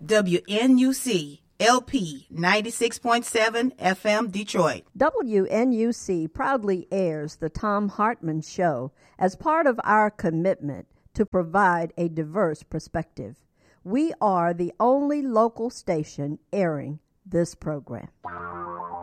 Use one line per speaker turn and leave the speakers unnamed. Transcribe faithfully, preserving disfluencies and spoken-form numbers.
W N U C L P ninety-six point seven F M Detroit.
W N U C proudly airs the Thom Hartmann Show as part of our commitment to provide a diverse perspective. We are the only local station airing this program.